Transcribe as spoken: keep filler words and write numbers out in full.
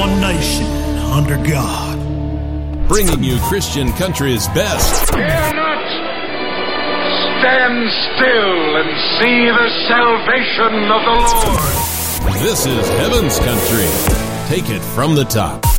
one nation, under God. Bringing you Christian country's best. Fear not! Stand still and see the salvation of the Lord. This is Heaven's Country. Take it from the top.